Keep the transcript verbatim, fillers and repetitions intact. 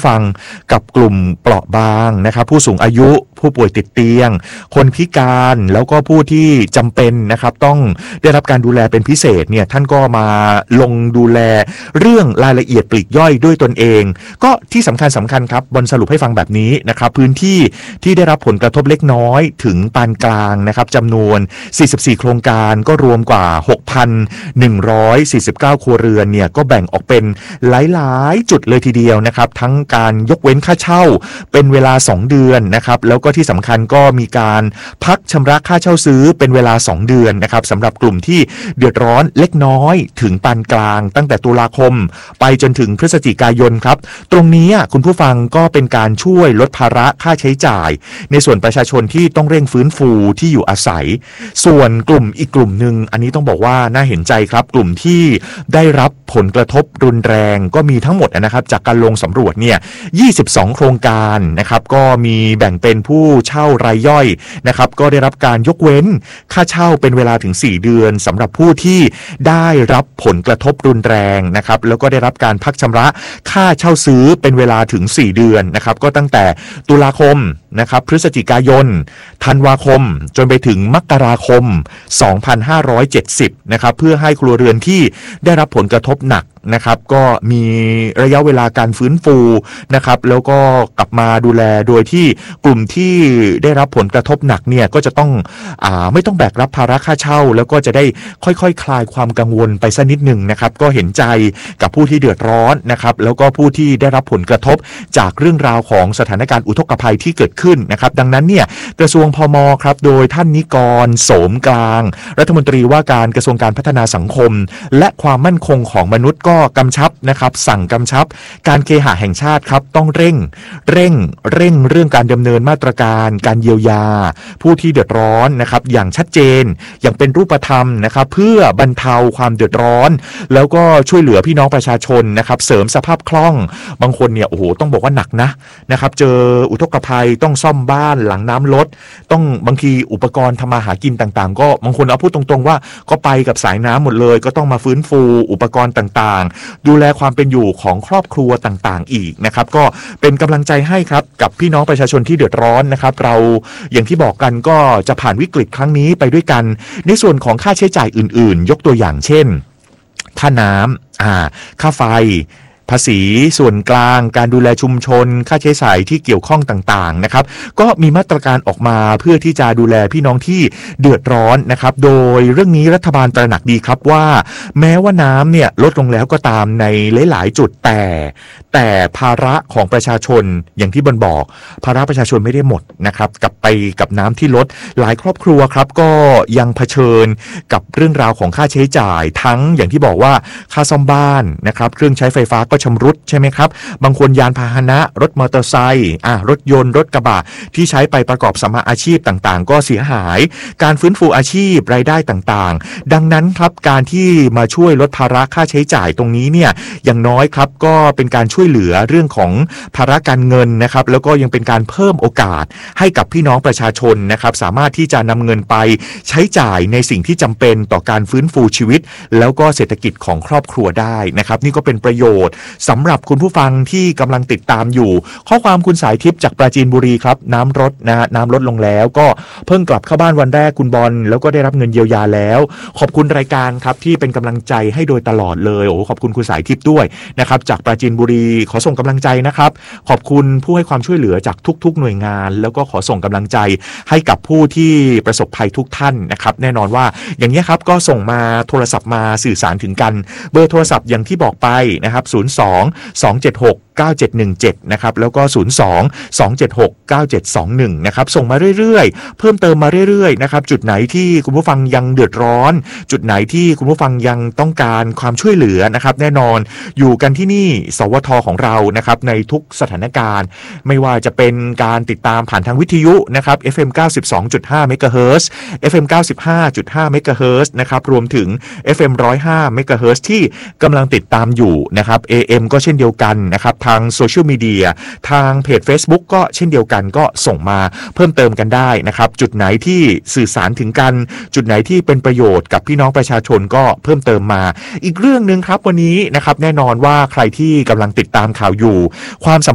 ฟังกับกลุ่มเปราะบางนะครับผู้สูงอายุผู้ป่วยติดเตียงคนพิการแล้วก็ผู้ที่จำเป็นนะครับต้องได้รับการดูแลเป็นพิเศษเนี่ยท่านก็มาลงดูแลเรื่องรายละเอียดปลีกย่อยด้วยตนเองก็ที่สำคัญสำคัญครับบนสรุปให้ฟังแบบนี้นะครับพื้นที่ที่ได้รับผลกระทบเล็กน้อยถึงปานกลางนะครับจำนวนสี่สิบสี่โครงการก็รวมกว่า หกพันหนึ่งร้อยสี่สิบเก้า ครัวเรือนเนี่ยก็แบ่งออกเป็นหลายๆจุดเลยทีเดียวนะครับทั้งการยกเว้นค่าเช่าเป็นเวลาสองเดือนนะครับแล้วก็ที่สำคัญก็มีการพักชำระค่าเช่าซื้อเป็นเวลาสองเดือนนะครับสำหรับกลุ่มที่เดือดร้อนเล็กน้อยถึงปานกลางตั้งแต่ตุลาคมไปจนถึงพฤศจิกายนครับตรงนี้คุณผู้ฟังก็เป็นการช่วยลดภาระค่าใช้จ่ายในส่วนประชาชนที่ต้องเร่งฟื้นฟูที่อยู่อาศัยส่วนกลุ่มอีกกลุ่มหนึ่งอันนี้ต้องบอกว่าน่าเห็นใจครับกลุ่มที่ได้รับผลกระทบรุนแรงก็มีทั้งหมดนะครับจากการลงสำรวจเนี่ยยี่สิบสองโครงการนะครับก็มีแบ่งเป็นผู้เช่ารายย่อยนะครับก็ได้รับการยกเว้นค่าเช่าเป็นเวลาถึงสี่เดือนสำหรับผู้ที่ได้รับผลกระทบรุนแรงนะครับแล้วก็ได้รับการพักชำระค่าเช่าซื้อเป็นเวลาถึงสี่เดือนนะครับก็ตั้งแต่ตุลาคมนะครับพฤศจิกายนธันวาคมจนไปถึงมกราคมสองพันห้าร้อยเจ็ดสิบนะครับเพื่อให้ครัวเรือนที่ได้รับผลกระทบหนักนะครับก็มีระยะเวลาการฟื้นฟูนะครับแล้วก็กลับมาดูแลโดยที่กลุ่มที่ได้รับผลกระทบหนักเนี่ยก็จะต้องอ่าไม่ต้องแบกรับภาระค่าเช่าแล้วก็จะได้ค่อยๆ ค, คลายความกังวลไปสักนิดหนึ่งนะครับก็เห็นใจกับผู้ที่เดือดร้อนนะครับแล้วก็ผู้ที่ได้รับผลกระทบจากเรื่องราวของสถานการณ์อุทกภัยที่เกิดขึ้นนะครับดังนั้นเนี่ยกระทรวงพม.ครับโดยท่านนิกรโสมกลางรัฐมนตรีว่าการกระทรวงการพัฒนาสังคมและความมั่นคงของมนุษย์ก็กำชับนะครับสั่งกำชับการเคหะแห่งชาติครับต้องเร่งเร่งเร่งเรื่องการดำเนินมาตรการการเยียวยาผู้ที่เดือดร้อนนะครับอย่างชัดเจนอย่างเป็นรูปธรรมนะครับเพื่อบรรเทาความเดือดร้อนแล้วก็ช่วยเหลือพี่น้องประชาชนนะครับเสริมสภาพคล่องบางคนเนี่ยโอ้โหต้องบอกว่าหนักนะนะครับเจออุทกภัยต้องซ่อมบ้านหลังน้ำลดต้องบางทีอุปกรณ์ทำมาหากินต่างๆก็บางคนเอาพูดตรงๆว่าก็ไปกับสายน้ำหมดเลยก็ต้องมาฟื้นฟูอุปกรณ์ต่างๆดูแลความเป็นอยู่ของครอบครัวต่างๆอีกนะครับก็เป็นกำลังใจให้ครับกับพี่น้องประชาชนที่เดือดร้อนนะครับเราอย่างที่บอกกันก็จะผ่านวิกฤตครั้งนี้ไปด้วยกันในส่วนของค่าใช้จ่ายอื่นๆยกตัวอย่างเช่นค่าน้ำอ่าค่าไฟภาษีส่วนกลางการดูแลชุมชนค่าใช้จ่ายที่เกี่ยวข้องต่างๆนะครับก็มีมาตรการออกมาเพื่อที่จะดูแลพี่น้องที่เดือดร้อนนะครับโดยเรื่องนี้รัฐบาลตระหนักดีครับว่าแม้ว่าน้ำเนี่ยลดลงแล้วก็ตามในหลายๆจุดแต่แต่ภาระของประชาชนอย่างที่บนบอกภาระประชาชนไม่ได้หมดนะครับกับไปกับน้ำที่ลดหลายครอบครัวครับก็ยังเผชิญกับเรื่องราวของค่าใช้จ่ายทั้งอย่างที่บอกว่าค่าซ่อมบ้านนะครับเครื่องใช้ไฟฟ้าก็ชำรุดใช่ไหมครับบางคนยานพาหนะรถมอเตอร์ไซค์อ่ะรถยนต์รถกระบะที่ใช้ไปประกอบสัมมาอาชีพต่างๆก็เสียหายการฟื้นฟูอาชีพรายได้ต่างๆดังนั้นครับการที่มาช่วยลดภาระค่าใช้จ่ายตรงนี้เนี่ยอย่างน้อยครับก็เป็นการช่วยเหลือเรื่องของภาระการเงินนะครับแล้วก็ยังเป็นการเพิ่มโอกาสให้กับพี่น้องประชาชนนะครับสามารถที่จะนำเงินไปใช้จ่ายในสิ่งที่จำเป็นต่อการฟื้นฟูชีวิตแล้วก็เศรษฐกิจของครอบครัวได้นะครับนี่ก็เป็นประโยชน์สำหรับคุณผู้ฟังที่กำลังติดตามอยู่ข้อความคุณสายทิพย์จากปราจีนบุรีครับน้ำลดนะน้ำลดลงแล้วก็เพิ่งกลับเข้าบ้านวันแรกคุณบอลแล้วก็ได้รับเงินเยียวยาแล้วขอบคุณรายการครับที่เป็นกำลังใจให้โดยตลอดเลยโอ้ขอบคุณคุณสายทิพย์ด้วยนะครับจากปราจีนบุรีขอส่งกำลังใจนะครับขอบคุณผู้ให้ความช่วยเหลือจากทุกๆหน่วยงานแล้วก็ขอส่งกำลังใจให้กับผู้ที่ประสบภัยทุกท่านนะครับแน่นอนว่าอย่างนี้ครับก็ส่งมาโทรศัพท์มาสื่อสารถึงกันเบอร์โทรศัพท์อย่างที่บอกไปนะครับศูนย์ สอง สอง เจ็ด หก เก้า เจ็ด หนึ่ง เจ็ดนะครับแล้วก็ศูนย์ สอง สอง เจ็ด หก เก้า เจ็ด สอง หนึ่งนะครับส่งมาเรื่อยๆเพิ่มเติมมาเรื่อยๆนะครับจุดไหนที่คุณผู้ฟังยังเดือดร้อนจุดไหนที่คุณผู้ฟังยังต้องการความช่วยเหลือนะครับแน่นอนอยู่กันที่นี่สวทของเรานะครับในทุกสถานการณ์ไม่ว่าจะเป็นการติดตามผ่านทางวิทยุนะครับ เอฟ เอ็ม เก้าสิบสองจุดห้า เมกะเฮิรตซ์ เอฟ เอ็ม เก้าสิบห้าจุดห้า เมกะเฮิรตซ์นะครับรวมถึง เอฟ เอ็ม หนึ่งร้อยห้า เมกะเฮิรตซ์ที่กำลังติดตามอยู่นะครับ เอ เอ็ม ก็เช่นเดียวกันนะครับทางโซเชียลมีเดียทางเพจ Facebook ก็เช่นเดียวกันก็ส่งมาเพิ่มเติมกันได้นะครับจุดไหนที่สื่อสารถึงกันจุดไหนที่เป็นประโยชน์กับพี่น้องประชาชนก็เพิ่มเติมมาอีกเรื่องนึงครับวันนี้นะครับแน่นอนว่าใครที่กำลังติดตามข่าวอยู่ความ